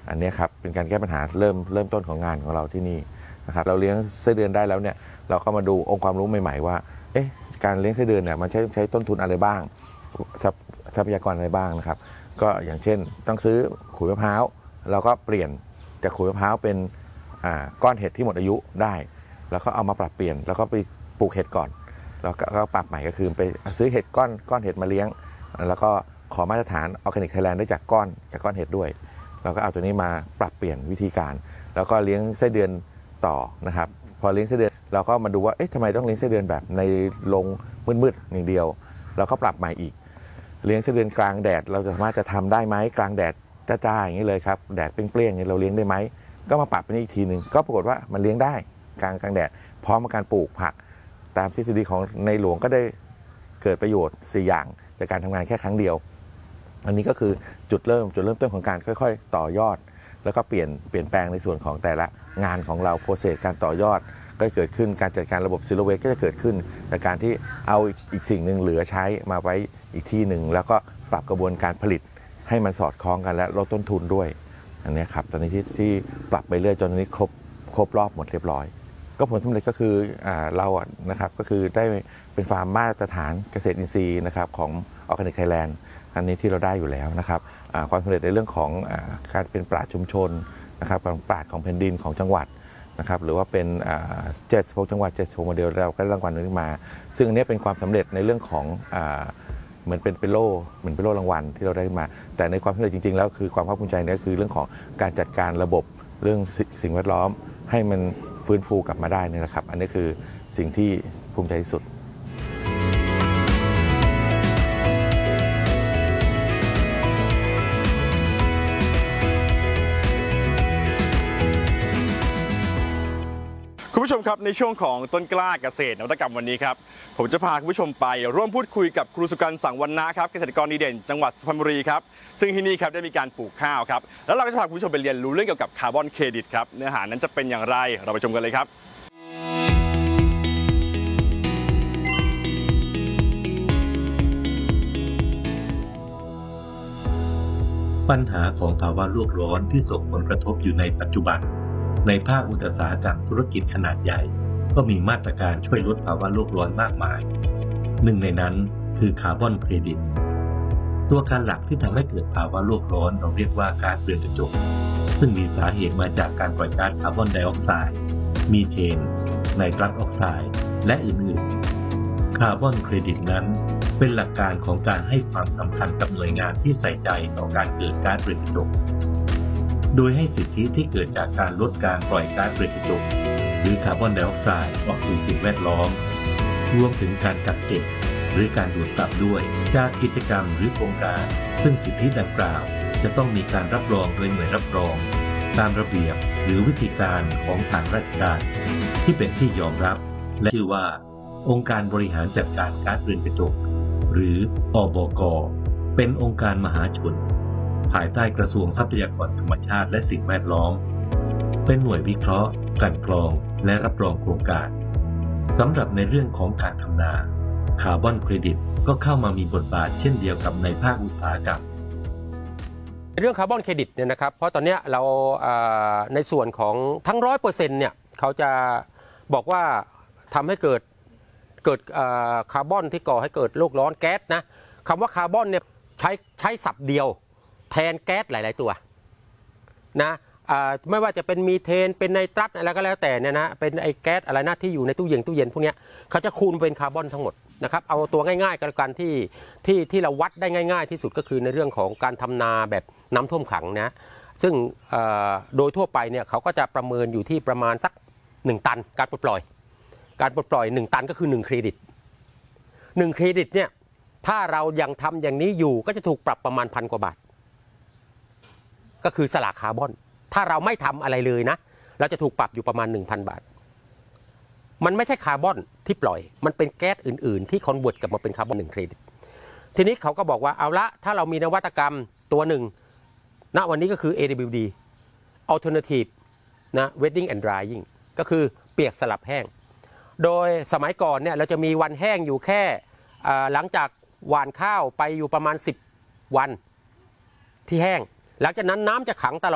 อันนี้ครับเป็นการแก้ปัญหาเริ่มต้นของงานของเราที่นี่นะครับเราเลี้ยงไส้เดือนได้แล้วเนี่ยเราก็มาดูองค์ความรู้ใหม่ๆว่าการเลี้ยงไส้เดือนเนี่ยมันใช้ต้นทุนอะไรบ้างทรัพยากรอะไรบ้างนะครับก็อย่างเช่นต้องซื้อขุยมะพร้าวเราก็เปลี่ยนจากขุยมะพร้าวเป็นก้อนเห็ดที่หมดอายุได้แล้วก็เอามาปรับเปลี่ยนแล้วก็ไปปลูกเห็ดก่อนแล้วก็ปรับใหม่ก็คือไปซื้อเห็ดก้อนเห็ดมาเลี้ยงแล้วก็ขอมาตรฐานออร์แกนิกไทยแลนด์ได้จากก้อนเห็ดด้วยเราก็เอาตัวนี้มาปรับเปลี่ยนวิธีการแล้วก็เลี้ยงไส้เดือนต่อนะครับพอเลี้ยงไส้เดือนเราก็มาดูว่าทำไมต้องเลี้ยงไส้เดือนแบบในโรงมืดๆอย่างเดียวเราก็ปรับใหม่อีกเลี้ยงไส้เดือนกลางแดดเราจะสามารถจะทำได้ไหมกลางแดดจ้าๆอย่างนี้เลยครับแดดเปรี้ยงๆอย่างนี้เราเลี้ยงได้ไหมก็มาปรับเป็นอีกทีหนึ่งก็ปรากฏว่ามันเลี้ยงได้กลางแดดพร้อมกับการปลูกผักตามทฤษฎีของในหลวงก็ได้เกิดประโยชน์4อย่างจากการทำงานแค่ครั้งเดียวอันนี้ก็คือจุดเริ่มต้นของการค่อยๆต่อยอดแล้วก็เปลี่ยนแปลงในส่วนของแต่ละงานของเราโปรเซสการต่อยอดก็เกิดขึ้นการจัดการระบบซีโร่เวสก็จะเกิดขึ้นจากการที่เอาอีกสิ่งหนึ่งเหลือใช้มาไว้อีกที่หนึ่งแล้วก็ปรับกระบวนการผลิตให้มันสอดคล้องกันและลดต้นทุนด้วยอันนี้ครับตอนนี้ที่ปรับไปเรื่อยจนนี้ครบรอบหมดเรียบร้อยก็ผลสำเร็จก็คือเรานะครับก็คือได้เป็นฟาร์มมาตรฐานเกษตรอินทรีย์นะครับของออร์แกนิกไทยแลนด์อันนี้ที่เราได้อยู่แล้วนะครับความสำเร็จในเรื่องของการเป็นปราชญ์ชุมชนนะครับปราชญ์ของแผ่นดินของจังหวัดนะครับหรือว่าเป็น76จังหวัด76โมเดลเราก็ได้รางวัลนี้มาซึ่งอันนี้เป็นความสำเร็จในเรื่องของเหมือนเป็นโล่รางวัลที่เราได้มาแต่ในความสำเร็จจริงๆแล้วคือความภาคภูมิใจนี่คือเรื่องของการจัดการระบบเรื่องสิ่งแวดล้อมให้มันฟื้นฟูกลับมาได้นี่แหละครับอันนี้คือสิ่งที่ภูมิใจที่สุดคุณผู้ชมครับในช่วงของต้นกล้าเกษตรนวัตกรรมวันนี้ครับผมจะพาคุณผู้ชมไปร่วมพูดคุยกับครูสุกันต์ สังวรรณะครับเกษตรกรดีเด่นจังหวัดสุพรรณบุรีครับซึ่งที่นี่ครับได้มีการปลูกข้าวครับแล้วเราก็จะพาคุณผู้ชมไปเรียนรู้เรื่องเกี่ยวกับคาร์บอนเครดิตครับเนื้อหานั้นจะเป็นอย่างไรเราไปชมกันเลยครับปัญหาของภาวะโลกร้อนที่ส่งผลกระทบอยู่ในปัจจุบันในภาคอุตสาหกรรมธุรกิจขนาดใหญ่ก็มีมาตรการช่วยลดภาวะโลกร้อนมากมายหนึ่งในนั้นคือคาร์บอนเครดิตตัวการหลักที่ทำให้เกิดภาวะโลกร้อนเราเรียกว่าก๊าซเรือนกระจกซึ่งมีสาเหตุมาจากการปล่อยก๊าซคาร์บอนไดออกไซด์มีเทนไนตรัสออกไซด์และอื่นๆคาร์บอนเครดิตนั้นเป็นหลักการของการให้ความสำคัญกับหน่วยงานที่ใส่ใจต่อการเกิดก๊าซเรือนกระจกโดยให้สิทธิที่เกิดจากการลดการปล่อยก๊าซเรือนกระจกหรือคาร์บอนไดออกไซด์ออกสู่สิ่งแวดล้อมรวมถึงการกักเก็บหรือการดูดกลับด้วยจากกิจกรรมหรือโครงการซึ่งสิทธิดังกล่าวจะต้องมีการรับรองโดยหน่วยรับรองตามระเบียบหรือวิธีการของทางราชการที่เป็นที่ยอมรับและชื่อว่าองค์การบริหารจัดการก๊าซเรือนกระจกหรืออบก.เป็นองค์การมหาชนภายใต้กระทรวงทรัพยากรธรรมชาติและสิ่งแวดล้อมเป็นหน่วยวิเคราะห์กลั่นกรองและรับรองโครงการสำหรับในเรื่องของการทำนาคาร์บอนเครดิตก็เข้ามามีบทบาทเช่นเดียวกับในภาคอุตสาหกรรมเรื่องคาร์บอนเครดิตเนี่ยนะครับเพราะตอนนี้เราในส่วนของทั้ง 100% เนี่ยเขาจะบอกว่าทำให้เกิดคาร์บอนที่ก่อให้เกิดโลกร้อนแก๊สนะคำว่าคาร์บอนเนี่ยใช้ศัพท์เดียวแทนแก๊สหลายๆตัวนะไม่ว่าจะเป็นมีเทนเป็นไนตรัสอะไรก็แล้วแต่เนี่ยนะเป็นไอ้แก๊สอะไรนะที่อยู่ในตู้เย็นพวกนี้เขาจะคูณเป็นคาร์บอนทั้งหมดนะครับเอาตัวง่ายๆกันที่เราวัดได้ง่ายๆที่สุดก็คือในเรื่องของการทำนาแบบน้ำท่วมขังนะซึ่งโดยทั่วไปเนี่ยเขาก็จะประเมินอยู่ที่ประมาณสัก1ตันการปลดปล่อย1ตันก็คือ1เครดิต1เครดิตเนี่ยถ้าเรายังทำอย่างนี้อยู่ก็จะถูกปรับประมาณ1,000 กว่าบาทก็คือสลากคาร์บอนถ้าเราไม่ทำอะไรเลยนะเราจะถูกปรับอยู่ประมาณ 1,000 บาทมันไม่ใช่คาร์บอนที่ปล่อยมันเป็นแก๊สอื่นๆที่คอนเวิร์ตกลับมาเป็นคาร์บอน1เครดิตทีนี้เขาก็บอกว่าเอาละถ้าเรามีนวัตกรรมตัวหนึ่งณวันนี้ก็คือ AWD Alternative นะ Wetting and Drying ก็คือเปียกสลับแห้งโดยสมัยก่อนเนี่ยเราจะมีวันแห้งอยู่แค่หลังจากหว่านข้าวไปอยู่ประมาณ10 วันที่แห้งหลังจากนั้นน้ำจะขังตลอด